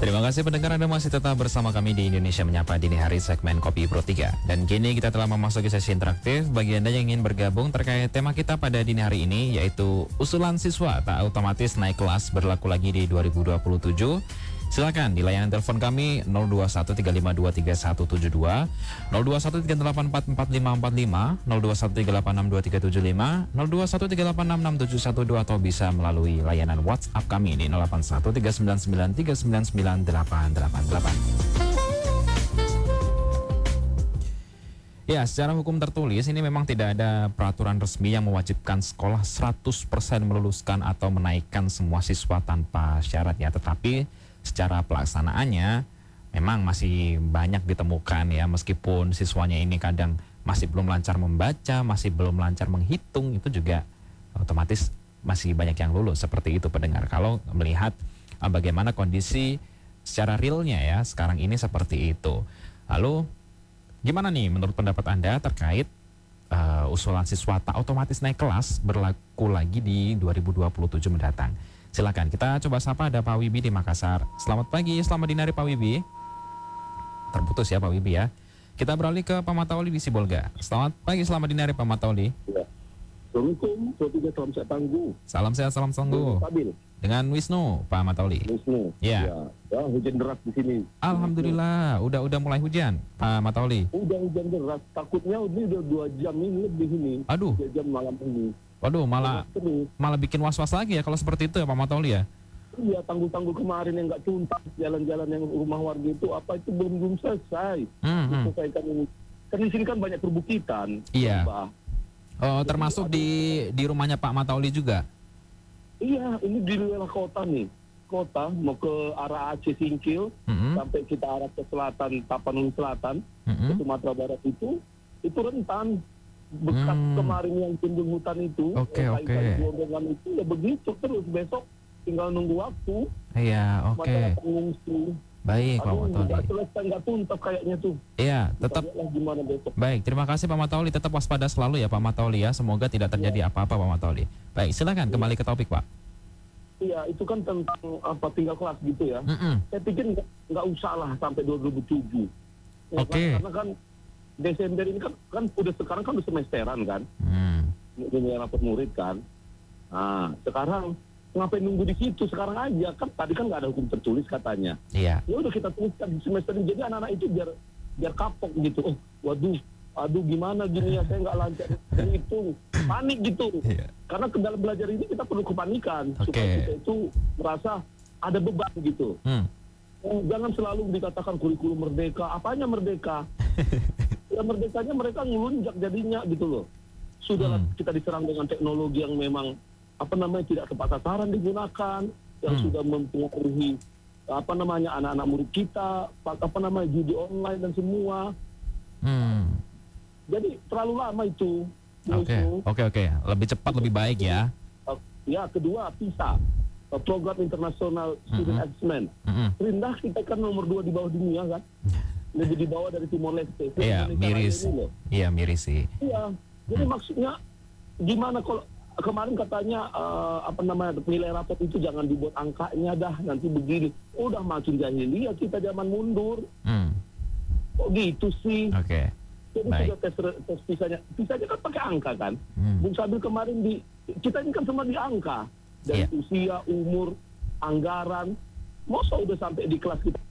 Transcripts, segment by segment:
Terima kasih pendengar, Anda masih tetap bersama kami di Indonesia Menyapa Dini Hari segmen Kopi Pro 3. Dan kini kita telah memasuki sesi interaktif bagi Anda yang ingin bergabung terkait tema kita pada dini hari ini, yaitu usulan siswa tak otomatis naik kelas berlaku lagi di 2027. Silakan di layanan telepon kami 0213523172, 0213844545, 0213862375, 0213866712, atau bisa melalui layanan WhatsApp kami di 081399399888. Ya, secara hukum tertulis ini memang tidak ada peraturan resmi yang mewajibkan sekolah 100% meluluskan atau menaikkan semua siswa tanpa syarat ya, tetapi secara pelaksanaannya memang masih banyak ditemukan ya, meskipun siswanya ini kadang masih belum lancar membaca, masih belum lancar menghitung, itu juga otomatis masih banyak yang lulus. Seperti itu pendengar, kalau melihat bagaimana kondisi secara realnya ya sekarang ini seperti itu. Lalu gimana nih menurut pendapat Anda terkait usulan siswa tak otomatis naik kelas berlaku lagi di 2027 mendatang? Silakan, kita coba sapa, ada Pak Wibi di Makassar. Selamat pagi, selamat dini hari Pak Wibi. Terputus ya Pak Wibi ya. Kita beralih ke Pak Matauli di Sibolga. Selamat pagi, selamat dini hari Pak Matauli. Ya. Assalamualaikum, salam sehat tangguh. Salam sehat, salam tangguh. Stabil. Dengan Wisnu, Pak Matauli. Wisnu. Ya. Ya, hujan deras di sini. Alhamdulillah, udah mulai hujan, Pak Matauli. Udah hujan deras, takutnya ini udah 2 jam ini lebih ini. Aduh. 2 jam malam ini. Waduh, malah bikin was-was lagi ya kalau seperti itu ya Pak Matauli ya. Iya, tanggul-tanggul kemarin yang nggak tuntas, jalan-jalan yang rumah warga itu belum selesai. Diselesaikan ini. Kan di sini kan banyak perbukitan. Iya. Mbak. Oh, termasuk di rumahnya Pak Matauli juga. Iya, ini di wilayah kota nih. Kota mau ke arah Aceh Singkil sampai kita arah ke selatan, Tapanuli Selatan, ke Sumatera Barat itu rentan. Bekas kemarin yang timbul hutan itu, Oke. Gelondongan itu ya begitu terus, besok tinggal nunggu waktu. Iya, oke. Masyarakat mengungsi. Baik Pak Matauli. Nggak selesai, nggak tuntas kayaknya tuh. Iya, tetap. Gimana besok? Baik, terima kasih Pak Matauli. Tetap waspada selalu ya Pak Matauli ya. Semoga tidak terjadi apa-apa Pak Matauli. Baik, silakan kembali ke topik Pak. Iya, itu kan tentang tinggal kelas gitu ya. Saya pikir nggak usah lah sampai 2007. Oke. Karena kan Desember ini kan sekarang kan udah semesteran kan. Ini rapot murid kan. Nah, sekarang ngapain nunggu di situ sekarang aja, kan tadi kan nggak ada hukum tertulis katanya. Iya. Ya udah kita tuliskan di semester ini, jadi anak-anak itu biar kapok gitu. Oh, waduh gimana gini ya, saya nggak lancar itu, panik gitu. Iya. Karena ke dalam belajar ini kita perlu kepanikan supaya kita itu merasa ada beban gitu. Jangan selalu dikatakan kurikulum merdeka, apanya merdeka? Ya merdekanya mereka ngelunjak jadinya gitu loh. Sudahlah kita diserang dengan teknologi yang memang tidak tepat sasaran digunakan, yang sudah mempengaruhi anak-anak murid kita, judi online dan semua. Jadi terlalu lama itu. Oke. Lebih cepat lebih baik ya. Ya, kedua PISA, Program International Student Assessment. Rendah kita kan nomor 2 di bawah dunia kan. Lebih di bawah dari Timor Leste. Iya, miris. Iya, miris sih. Iya. Jadi maksudnya gimana kalau kemarin katanya nilai rapot itu jangan dibuat angkanya dah, nanti begini. Udah macam jahiliyah kita zaman mundur. Kok gitu sih? Oke. Jadi sudah tes pisahnya kan pakai angka kan. Bung Sabil kemarin kita ini kan semua di angka. Dari usia, umur, anggaran. Masa udah sampai di kelas kita.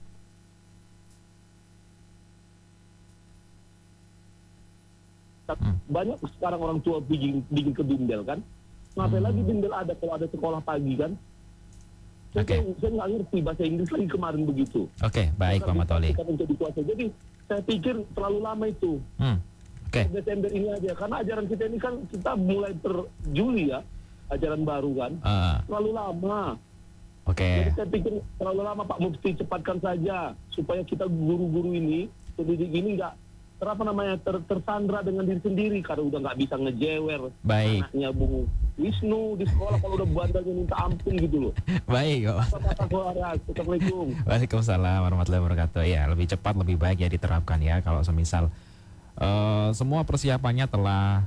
Banyak sekarang orang tua bikin ke bimbel kan. Ngapain lagi bimbel ada kalau ada sekolah pagi kan. Saya nggak ngerti bahasa Inggris lagi kemarin begitu. Oke, baik Pak Matauli. Jadi saya pikir terlalu lama itu. Desember ini aja, karena ajaran kita ini kan kita mulai Juli ya, ajaran baru kan. Terlalu lama. Jadi saya pikir terlalu lama, Pak Mufti, cepatkan saja supaya kita guru-guru ini, pendidik ini nggak tersandra dengan diri sendiri, karena udah nggak bisa ngejewer anaknya Bung Wisnu di sekolah kalau udah bandelnya minta ampun gitu loh. Baik kok. Assalamualaikum. Waalaikumsalam warahmatullahi wabarakatuh. Ya, lebih cepat lebih baik ya diterapkan ya, kalau semisal semua persiapannya telah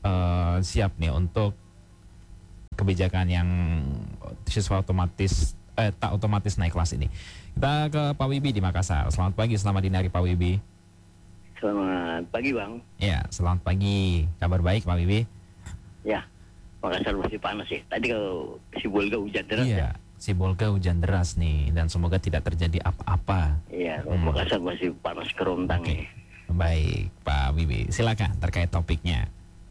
siap nih untuk kebijakan yang siswa otomatis tak otomatis naik kelas ini. Kita ke Pak Wibi di Makassar. Selamat pagi, selamat dini hari Pak Wibi. Selamat pagi Bang. Ya, selamat pagi. Kabar baik Pak Wibi? Ya, Makassar masih panas sih. Tadi kalau Sibolga hujan deras ya. Sibolga hujan deras nih, dan semoga tidak terjadi apa-apa. Iya, Makassar masih panas kerontang nih. Baik, Pak Wibi, silakan terkait topiknya.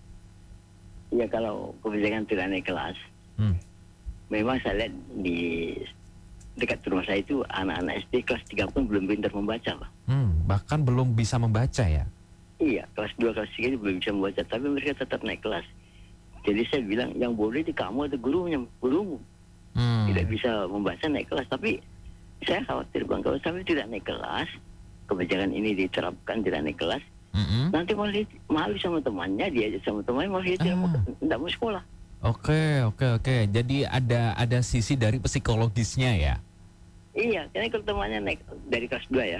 Iya, kalau kebijakan tidak naik kelas, memang saya lihat di dekat rumah saya itu anak-anak SD kelas 3 pun belum pintar membaca, Pak. Bahkan belum bisa membaca ya? Iya, kelas 2, kelas 3 itu belum bisa membaca, tapi mereka tetap naik kelas. Jadi saya bilang, yang boleh di kamu atau gurumu. Tidak bisa membaca naik kelas, tapi saya khawatir Bang, kalau sampai tidak naik kelas, kebijakan ini diterapkan tidak naik kelas, nanti malu sama temannya, diajak sama temannya, malah dia tidak mau sekolah. Oke. Jadi ada sisi dari psikologisnya ya? Iya, karena kalau temannya naik dari kelas 2 ya,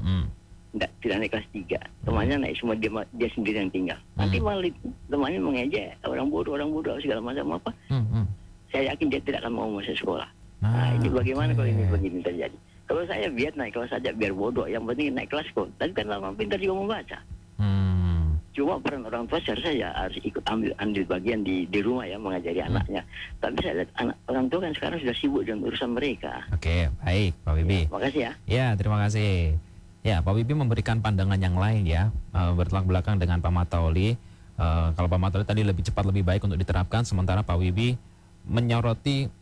tidak naik kelas 3, temannya naik semua, dia sendiri yang tinggal. Nanti malah temannya mengejek orang bodoh segala macam apa. Saya yakin dia tidak akan mau masuk sekolah. Nah, ini bagaimana kalau ini begini terjadi? Kalau saya biar naik kelas saja, biar bodoh, yang penting naik kelas kok. Tapi kan lama pintar juga membaca. Cuma peran orang tua seharusnya harus ikut ambil bagian di rumah ya, mengajari anaknya. Tapi saya lihat orang tua kan sekarang sudah sibuk dengan urusan mereka. Oke, baik Pak Wibi. Makasih ya. Ya, terima kasih. Ya, Pak Wibi memberikan pandangan yang lain ya, bertolak belakang dengan Pak Matauli. Kalau Pak Matauli tadi lebih cepat lebih baik untuk diterapkan, sementara Pak Wibi menyoroti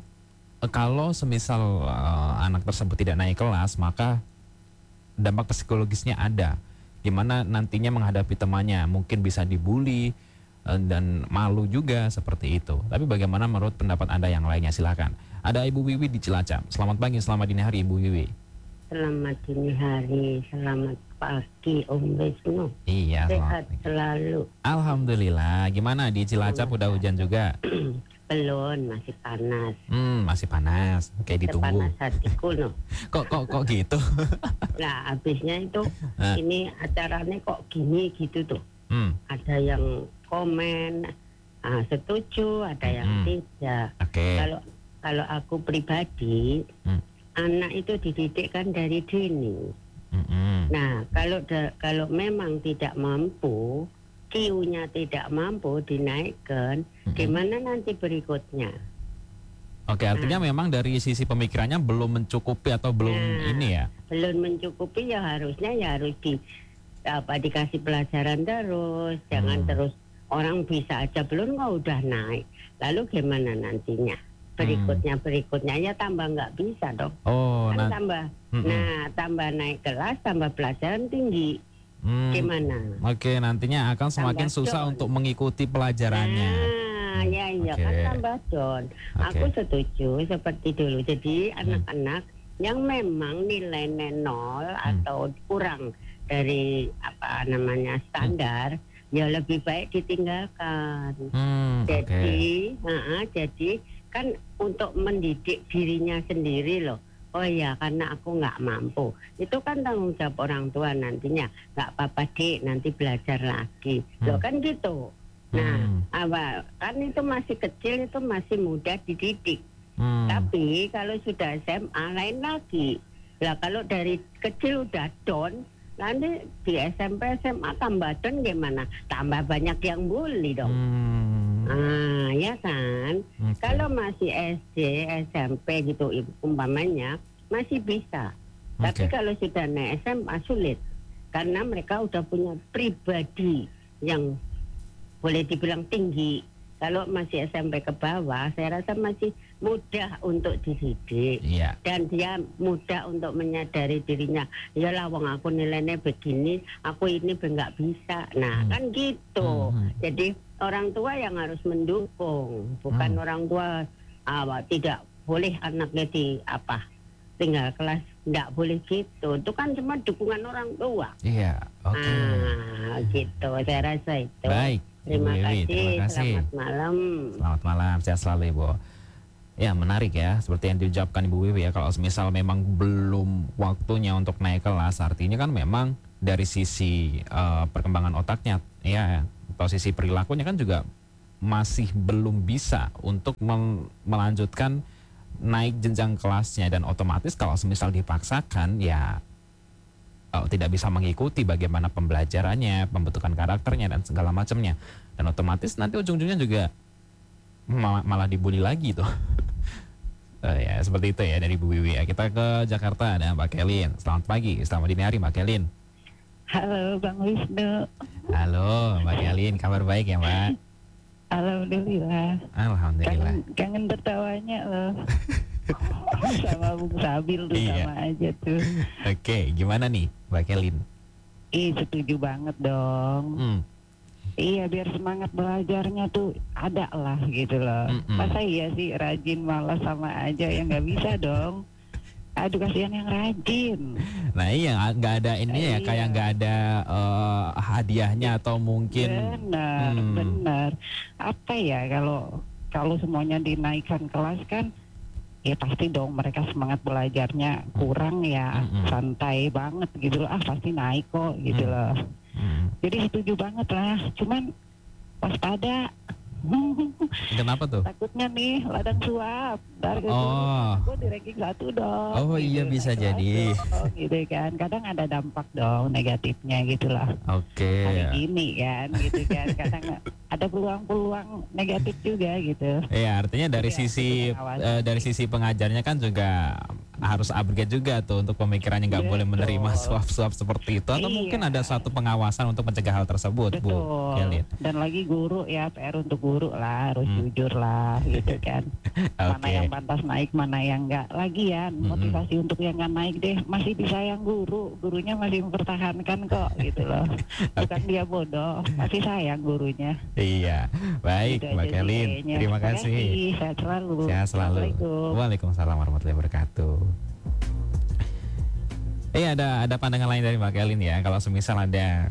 kalau semisal anak tersebut tidak naik kelas, maka dampak psikologisnya ada. Gimana nantinya menghadapi temannya, mungkin bisa dibully dan malu juga seperti itu. Tapi bagaimana menurut pendapat Anda yang lainnya? Silakan. Ada Ibu Wiwi di Cilacap. Selamat pagi, selamat dini hari Ibu Wiwi. Selamat dini hari, selamat pagi Om Wisnu. Iya, sehat selalu. Alhamdulillah. Gimana di Cilacap udah hujan juga? Belum, masih panas. Masih panas. Oke, ditunggu. Panas hatiku no. Kok gitu? Nah, habisnya itu ini acaranya kok gini gitu tuh. Ada yang komen, setuju, ada yang tidak. Kalau aku pribadi, anak itu dididik kan dari dini. Nah, kalau memang tidak mampu, Q-nya tidak mampu dinaikkan, gimana nanti berikutnya? Oke, artinya memang dari sisi pemikirannya belum mencukupi atau belum ini ya? Belum mencukupi ya harus dikasih pelajaran terus, jangan terus orang bisa aja belum kok udah naik. Lalu gimana nantinya? Berikutnya ya tambah nggak bisa dong. Tambah naik kelas, tambah pelajaran tinggi. Gimana? Oke, nantinya akan semakin susah untuk mengikuti pelajarannya. Kan tambah don. Aku setuju seperti dulu. Jadi anak-anak yang memang nilainya 0 atau kurang dari standar, ya lebih baik ditinggalkan. Jadi kan untuk mendidik dirinya sendiri loh. Oh ya, karena aku nggak mampu. Itu kan tanggung jawab orang tua nantinya. Nggak apa-apa Dik, nanti belajar lagi. Loh kan gitu. Nah, kan itu masih kecil, itu masih mudah dididik. Tapi kalau sudah SMA lain lagi. Lah kalau dari kecil udah down, nanti di SMP SMA tambah down gimana? Tambah banyak yang bully dong. Ya kan. Kalau masih SD, SMP gitu umpamanya masih bisa. Tapi kalau sudah naik SMA sulit. Karena mereka udah punya pribadi yang boleh dibilang tinggi. Kalau masih SMP ke bawah, saya rasa masih mudah untuk dididik. Dan dia mudah untuk menyadari dirinya. Yalah wong aku nilainya begini, aku ini nggak bisa. Nah kan gitu. Jadi orang tua yang harus mendukung, bukan orang tua tidak boleh anaknya tinggal kelas, nggak boleh gitu. Itu kan cuma dukungan orang tua. Gitu. Saya rasa itu. Baik. Terima kasih. Selamat malam. Selamat malam. Sehat selalu Ibu. Ya menarik ya, seperti yang diucapkan Ibu Wiwi ya, kalau misal memang belum waktunya untuk naik kelas, artinya kan memang dari sisi perkembangan otaknya ya, atau sisi perilakunya kan juga masih belum bisa untuk melanjutkan naik jenjang kelasnya, dan otomatis kalau semisal dipaksakan ya tidak bisa mengikuti bagaimana pembelajarannya, pembentukan karakternya dan segala macamnya, dan otomatis nanti ujung-ujungnya juga malah dibully lagi tuh. Ya seperti itu ya dari Bu Wiwi. Kita ke Jakarta, ada Mbak Kelin. Selamat pagi, selamat dini hari Mbak Kelin. Halo Bang Wisnu. Halo Mbak Kelin, kabar baik ya Mbak? Alhamdulillah. Alhamdulillah. Kangen tertawanya loh. Sama Bung Sabil tuh sama aja tuh. Oke, gimana nih Mbak Kelin? Setuju banget dong. Iya, biar semangat belajarnya tuh ada lah gitu loh. Masa iya sih rajin malas sama aja, ya nggak bisa dong. Aduh, kasihan yang rajin. Nah iya, nggak ada ini ya, kayak nggak ada hadiahnya atau mungkin. Benar. Apa ya, kalau semuanya dinaikkan kelas kan, ya pasti dong mereka semangat belajarnya kurang ya, santai banget gitu loh. Pasti naik kok gitu loh. Jadi setuju banget lah. Cuman waspada. Kenapa tuh? Takutnya nih ladang suap. Gue di ranking 1 dong. Oh gitu, iya bisa jadi. Gitu kan. Kadang ada dampak dong negatifnya gitulah. Oke. Hari ini kan gitu kan. Kadang ada peluang-peluang negatif juga gitu. Iya, artinya dari sisi pengajarnya kan juga harus upgrade juga tuh untuk pemikirannya, nggak boleh menerima suap-suap seperti itu, atau mungkin ada satu pengawasan untuk mencegah hal tersebut. Betul. Bu Kelin. Dan lagi guru ya, PR untuk guru lah, harus jujur lah gitu kan. Mana yang pantas naik, mana yang enggak. Lagian motivasi untuk yang nggak naik deh masih disayang gurunya masih mempertahankan kok gitu loh. Bukan dia bodoh, masih sayang gurunya. Iya, baik gitu Mbak Kelin, terima kasih. Sehat selalu. Sehat selalu. Waalaikumsalam warahmatullahi wabarakatuh. Ada pandangan lain dari Mbak Kelin ya. Kalau semisal ada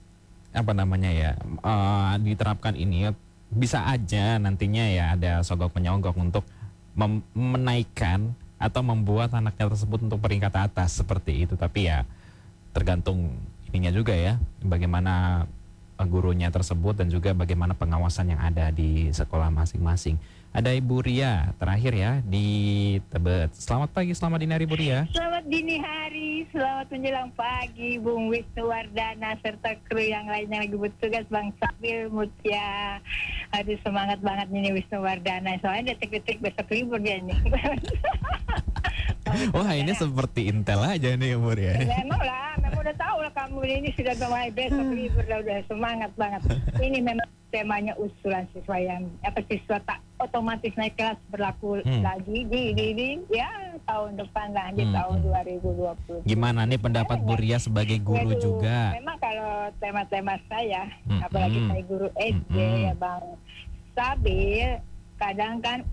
diterapkan ini, bisa aja nantinya ya ada sogok menyogok untuk menaikkan atau membuat anaknya tersebut untuk peringkat atas seperti itu. Tapi ya tergantung ininya juga ya, bagaimana gurunya tersebut dan juga bagaimana pengawasan yang ada di sekolah masing-masing. Ada Ibu Ria terakhir ya di Tebet. Selamat pagi, selamat dini hari Bu Ria. Selamat dini hari, selamat menjelang pagi Bung Wisnu Wardana serta kru yang lainnya lagi bertugas, Bang Sabil, Mutia. Aduh, semangat banget nih Wisnu Wardana, soalnya detik-detik besok libur dia nih. Wah, ini seperti Intel aja nih Bu Ria. Memang udah tahu lah kamu ini sudah mulai besok libur, udah semangat banget. Ini memang temanya usulan siswa yang siswa tak otomatis naik kelas berlaku lagi di tahun depan lah, di tahun 2020. Gimana nih pendapat Bu Ria sebagai guru juga? Memang kalau tema-tema saya, apalagi saya guru SD ya Bang Sabil, kadang kan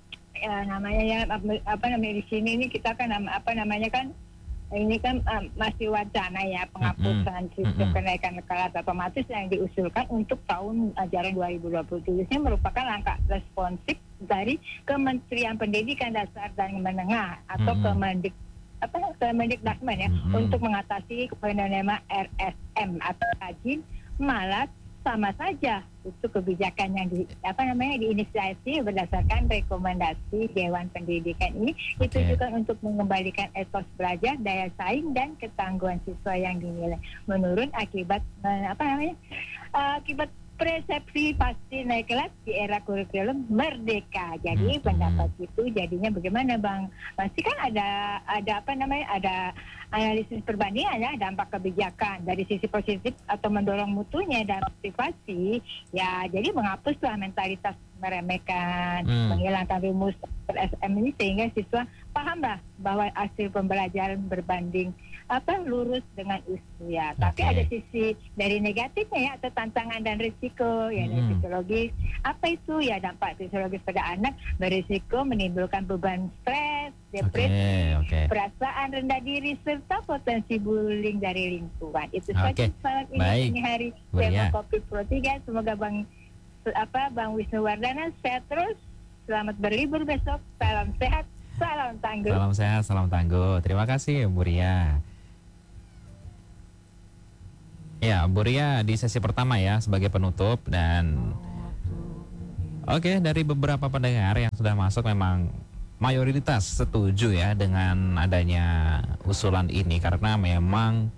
di sini ini kita kan ini kan masih wacana ya, penghapusan sistem kenaikan kelas otomatis yang diusulkan untuk tahun ajaran 2027 merupakan langkah responsif dari Kementerian Pendidikan Dasar dan Menengah atau Kemendikbud ya, untuk mengatasi fenomena RSM atau rajin malas sama saja. Itu kebijakan yang diinisiasi berdasarkan rekomendasi Dewan Pendidikan ini ditujukan untuk mengembalikan etos belajar, daya saing dan ketangguhan siswa yang dinilai menurun akibat persepsi pasti naik kelas di era kurikulum merdeka. Jadi pendapat itu jadinya bagaimana Bang? Pasti kan ada analisis perbandingan ya, dampak kebijakan dari sisi positif atau mendorong mutunya dan motivasi ya, jadi menghapuslah mentalitas meremehkan, menghilangkan rumus SM ini sehingga siswa pahamlah bahwa hasil pembelajaran berbanding lurus dengan usia. Tapi ada sisi dari negatifnya ya, atau tantangan dan risiko ya, dari psikologis. Apa itu ya? Dampak psikologis pada anak berisiko menimbulkan beban stres, depresi, perasaan rendah diri serta potensi bullying dari lingkungan. Itu saja saat ini hari tema Kopi Pro 3. Semoga Bang Wisnu Wardana sehat terus. Selamat berlibur besok. Salam sehat, salam tangguh. Salam sehat, salam tangguh. Terima kasih Bu Ria. Ya, Bu Ria di sesi pertama ya sebagai penutup. Dan dari beberapa pendengar yang sudah masuk memang mayoritas setuju ya dengan adanya usulan ini, karena memang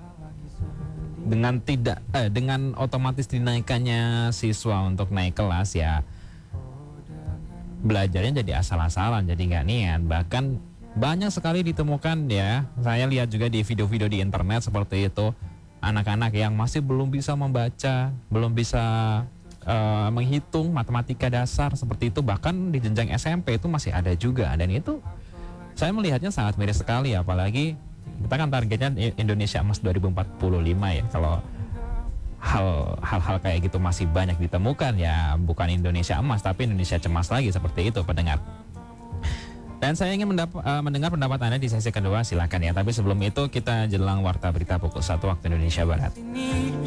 dengan otomatis dinaikannya siswa untuk naik kelas ya belajarnya jadi asal-asalan, jadi nggak niat. Bahkan banyak sekali ditemukan ya, saya lihat juga di video-video di internet seperti itu, anak-anak yang masih belum bisa membaca, belum bisa menghitung matematika dasar seperti itu, bahkan di jenjang SMP itu masih ada juga. Dan itu saya melihatnya sangat miris sekali, apalagi kita kan targetnya Indonesia Emas 2045 ya. Kalau hal-hal kayak gitu masih banyak ditemukan ya, bukan Indonesia Emas tapi Indonesia Cemas lagi, seperti itu pendengar. Dan saya ingin mendengar pendapat Anda di sesi kedua, silakan ya. Tapi sebelum itu kita jelang warta berita pukul 1 waktu Indonesia Barat.